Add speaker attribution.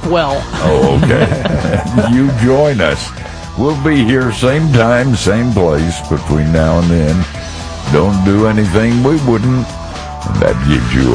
Speaker 1: Rockwell.
Speaker 2: Oh, okay. You join us. We'll be here same time, same place between now and then. Don't do anything we wouldn't. And that gives you